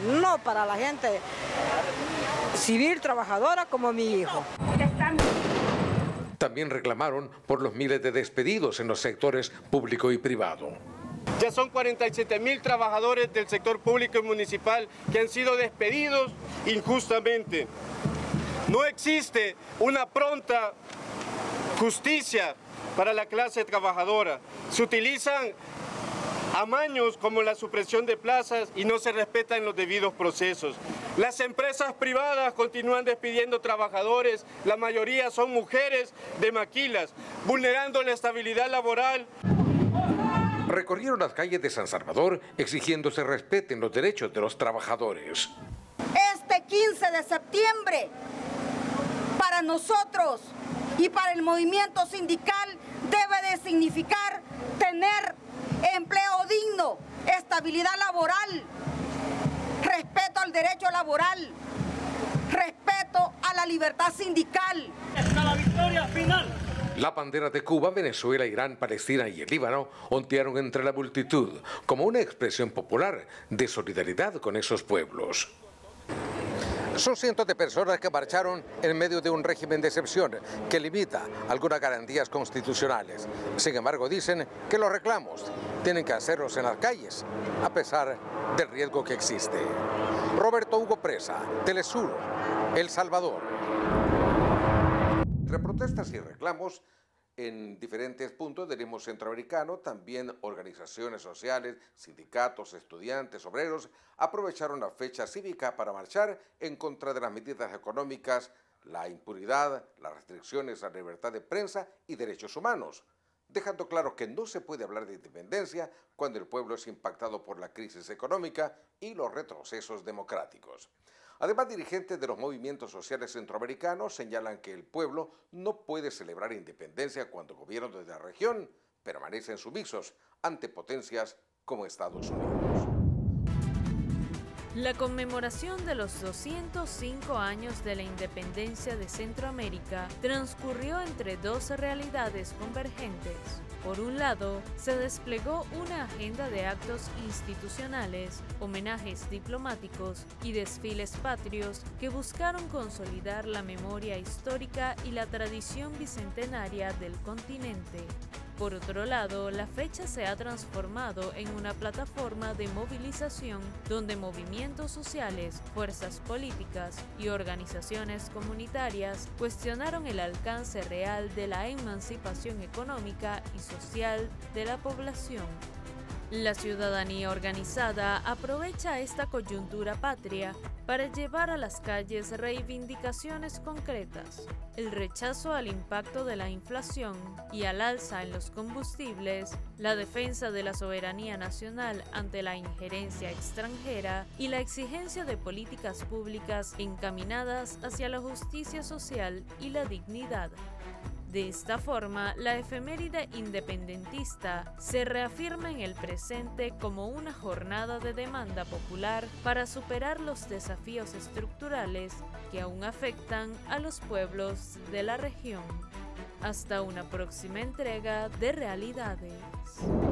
no para la gente civil trabajadora como mi hijo. También reclamaron por los miles de despedidos en los sectores público y privado. Ya son 47.000 trabajadores del sector público y municipal que han sido despedidos injustamente. No existe una pronta justicia para la clase trabajadora. Se utilizan amaños como la supresión de plazas y no se respetan los debidos procesos. Las empresas privadas continúan despidiendo trabajadores, la mayoría son mujeres de maquilas, vulnerando la estabilidad laboral. Recorrieron las calles de San Salvador exigiendo se respeten los derechos de los trabajadores. Este 15 de septiembre, para nosotros y para el movimiento sindical, debe de significar tener empleo digno, estabilidad laboral, respeto al derecho laboral, respeto a la libertad sindical. Hasta la victoria final. Las banderas de Cuba, Venezuela, Irán, Palestina y el Líbano ondearon entre la multitud como una expresión popular de solidaridad con esos pueblos. Son cientos de personas que marcharon en medio de un régimen de excepción que limita algunas garantías constitucionales. Sin embargo, dicen que los reclamos tienen que hacerlos en las calles, a pesar del riesgo que existe. Roberto Hugo Presa, Telesur, El Salvador. Entre protestas y reclamos en diferentes puntos del ritmo centroamericano, también organizaciones sociales, sindicatos, estudiantes, obreros, aprovecharon la fecha cívica para marchar en contra de las medidas económicas, la impunidad, las restricciones a la libertad de prensa y derechos humanos, dejando claro que no se puede hablar de independencia cuando el pueblo es impactado por la crisis económica y los retrocesos democráticos. Además, dirigentes de los movimientos sociales centroamericanos señalan que el pueblo no puede celebrar independencia cuando gobiernos de la región permanecen sumisos ante potencias como Estados Unidos. La conmemoración de los 205 años de la independencia de Centroamérica transcurrió entre dos realidades convergentes. Por un lado, se desplegó una agenda de actos institucionales, homenajes diplomáticos y desfiles patrios que buscaron consolidar la memoria histórica y la tradición bicentenaria del continente. Por otro lado, la fecha se ha transformado en una plataforma de movilización donde movimientos sociales, fuerzas políticas y organizaciones comunitarias cuestionaron el alcance real de la emancipación económica y social de la población. La ciudadanía organizada aprovecha esta coyuntura patria para llevar a las calles reivindicaciones concretas. El rechazo al impacto de la inflación y al alza en los combustibles, la defensa de la soberanía nacional ante la injerencia extranjera y la exigencia de políticas públicas encaminadas hacia la justicia social y la dignidad. De esta forma, la efeméride independentista se reafirma en el presente como una jornada de demanda popular para superar los desafíos estructurales que aún afectan a los pueblos de la región. Hasta una próxima entrega de Realidades.